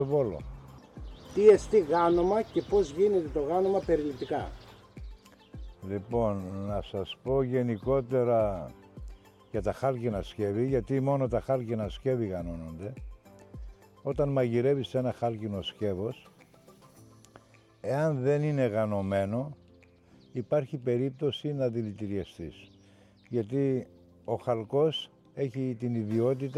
στο Βόλο. Τι εστί γάνομα και πώς γίνεται το γάνομα περιληπτικά? Λοιπόν, να σας πω γενικότερα για τα χάλκινα σκεύη, γιατί μόνο τα χάλκινα σκεύη γανώνονται. Όταν μαγειρεύεις ένα χάλκινο σκεύος, εάν δεν είναι γανωμένο, υπάρχει περίπτωση να δηλητηριαστείς. Γιατί ο χαλκός έχει την ιδιότητα